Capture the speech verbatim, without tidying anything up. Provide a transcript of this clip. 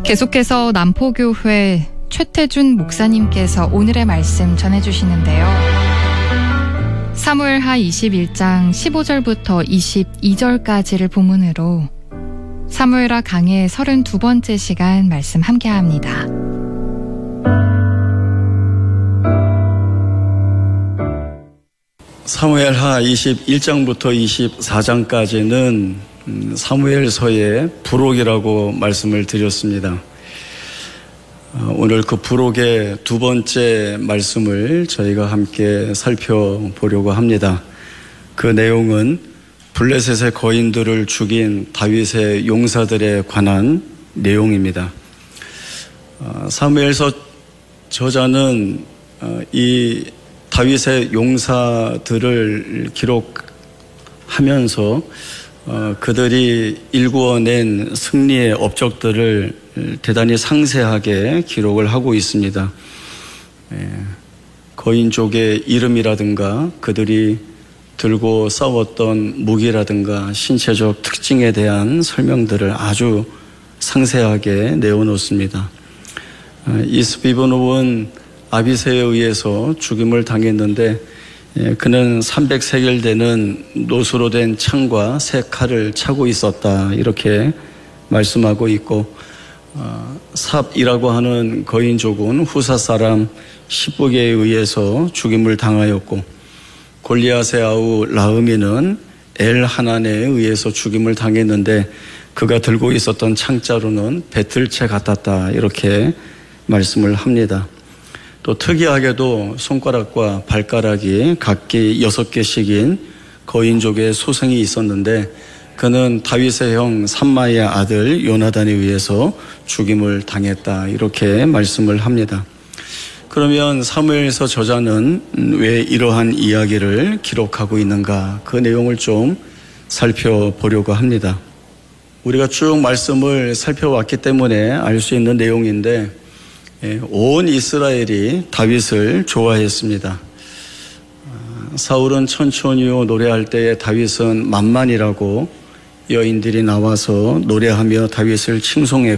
계속해서 남포교회 최태준 목사님께서 오늘의 말씀 전해주시는데요. 사무엘하 이십일 장 십오 절부터 이십이 절까지를 본문으로 사무엘하 강의 서른두 번째 시간 말씀 함께합니다. 사무엘하 이십일 장부터 이십사 장까지는 사무엘서의 부록이라고 말씀을 드렸습니다. 오늘 그 부록의 두 번째 말씀을 저희가 함께 살펴보려고 합니다. 그 내용은 블레셋의 거인들을 죽인 다윗의 용사들에 관한 내용입니다. 사무엘서 저자는 이 다윗의 용사들을 기록하면서 어, 그들이 일구어낸 승리의 업적들을 대단히 상세하게 기록을 하고 있습니다. 예, 거인족의 이름이라든가 그들이 들고 싸웠던 무기라든가 신체적 특징에 대한 설명들을 아주 상세하게 내어놓습니다. 어, 이스비브노는 아비새에 의해서 죽임을 당했는데 그는 삼백 세겔 되는 노수로 된 창과 세 칼을 차고 있었다, 이렇게 말씀하고 있고, 어, 삽이라고 하는 거인족은 후사 사람 십부게에 의해서 죽임을 당하였고, 골리앗의 아우 라흐미는 엘하난에 의해서 죽임을 당했는데 그가 들고 있었던 창자루는 배틀채 같았다, 이렇게 말씀을 합니다. 또 특이하게도 손가락과 발가락이 각기 여섯 개씩인 거인족의 소생이 있었는데 그는 다윗의 형 삼마의 아들 요나단에 의해서 죽임을 당했다, 이렇게 말씀을 합니다. 그러면 사무엘서 저자는 왜 이러한 이야기를 기록하고 있는가, 그 내용을 좀 살펴보려고 합니다. 우리가 쭉 말씀을 살펴왔기 때문에 알 수 있는 내용인데 온 이스라엘이 다윗을 좋아했습니다. 사울은 천천히요 노래할 때에 다윗은 만만이라고 여인들이 나와서 노래하며 다윗을 칭송했고,